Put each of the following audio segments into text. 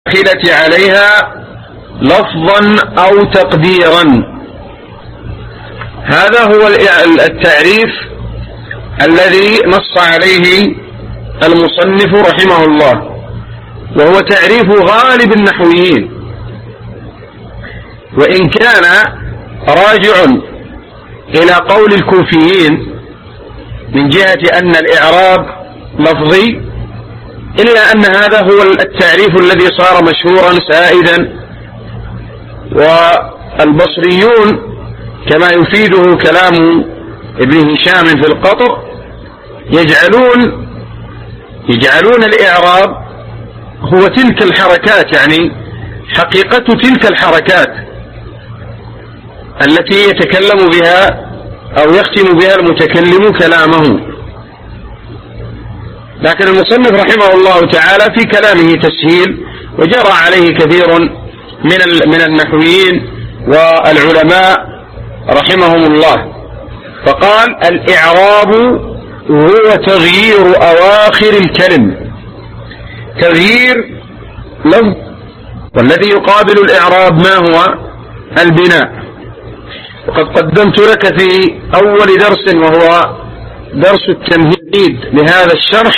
الداخلة عليها لفظا أو تقديرا. هذا هو التعريف الذي نص عليه المصنف رحمه الله، وهو تعريف غالب النحويين، وإن كان راجع إلى قول الكوفيين من جهة أن الإعراب لفظي، إلا أن هذا هو التعريف الذي صار مشهورا سائدا. والبصريون كما يفيده كلام ابن هشام في القطر يجعلون الإعراب هو تلك الحركات، يعني حقيقة تلك الحركات التي يتكلم بها أو يختم بها المتكلم كلامه. لكن المصنف رحمه الله تعالى في كلامه تسهيل، وجرى عليه كثير من النحويين والعلماء رحمهم الله، فقال الإعراب هو تغيير أواخر الكلم، تغيير لفظ، والذي يقابل الإعراب ما هو؟ البناء. وقد قدمت لك في أول درس وهو درس التمهيد لهذا الشرح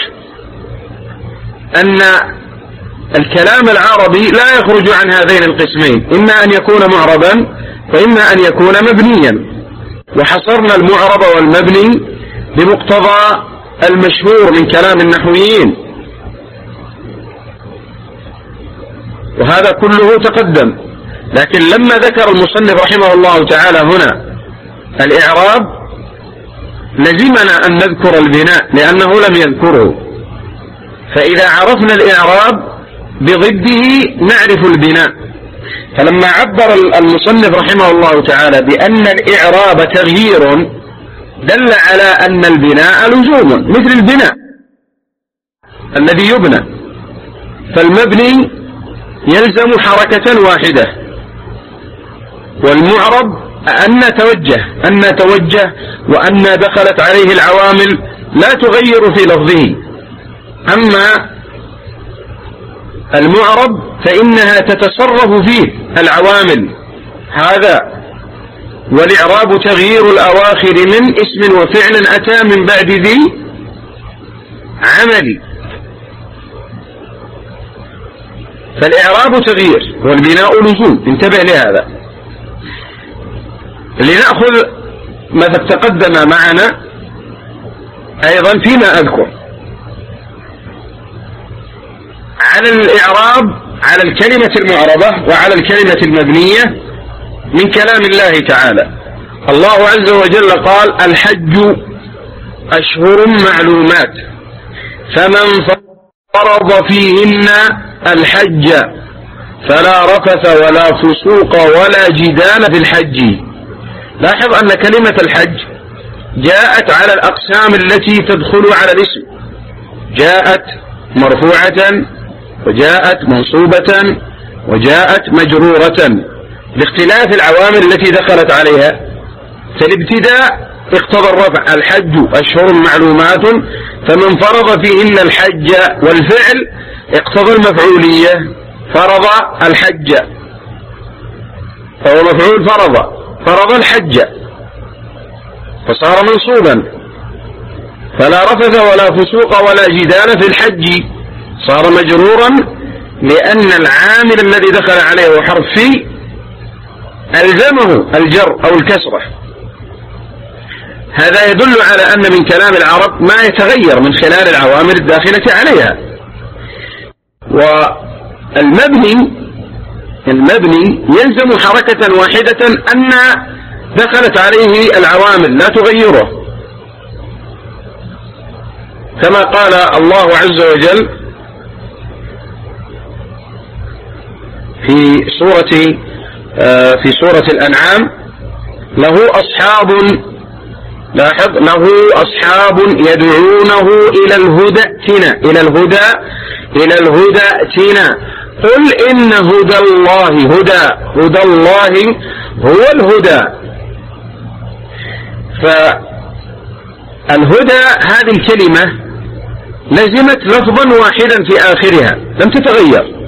أن الكلام العربي لا يخرج عن هذين القسمين، إما أن يكون معربا وإما أن يكون مبنيا، وحصرنا المعرب والمبني بمقتضى المشهور من كلام النحويين، وهذا كله تقدم. لكن لما ذكر المصنف رحمه الله تعالى هنا الإعراب لزمنا أن نذكر البناء لأنه لم يذكره، فإذا عرفنا الإعراب بضده نعرف البناء. فلما عبر المصنف رحمه الله تعالى بأن الإعراب تغيير دل على أن البناء لزوم، مثل البناء الذي يبنى، فالمبني يلزم حركة واحدة، والمعرب أن توجه وأن دخلت عليه العوامل لا تغير في لفظه. أما المعرب فإنها تتصرف فيه العوامل، هذا والإعراب تغيير الأواخر من اسم وفعل أتى من بعد ذي عمل. فالإعراب تغيير والبناء لزوم، انتبه لهذا. لنأخذ ما تقدم معنا أيضا فيما أذكر على الإعراب على الكلمة المعربة وعلى الكلمة المبنية من كلام الله تعالى. الله عز وجل قال الحج أشهر معلومات فمن فرض فيهن الحج فلا رفث ولا فسوق ولا جدال في الحج. لاحظ أن كلمة الحج جاءت على الأقسام التي تدخل على الاسم، جاءت مرفوعة وجاءت منصوبة وجاءت مجرورة لاختلاف العوامل التي دخلت عليها. فالابتداء اقتضى الرفع، الحج أشهر معلومات فمن فرض فيهن الحج، والفعل اقتضى المفعولية، فرض الحج فهو مفعول فرض الحج فصار منصوبا. فلا رفث ولا فسوق ولا جدال في الحج صار مجرورا لأن العامل الذي دخل عليه وحرف في ألزمه الجر أو الكسرة. هذا يدل على أن من كلام العرب ما يتغير من خلال العوامل الداخلة عليها. والمبني يلزم حركة واحدة أن دخلت عليه العوامل لا تغيره، كما قال الله عز وجل في سورة الأنعام له أصحاب، لاحظ، له أصحاب يدعونه إلى الهدى ائتنا قل إن هدى الله هو الهدى. فالهدى هذه الكلمة لزمت لفظا واحدا في آخرها لم تتغير،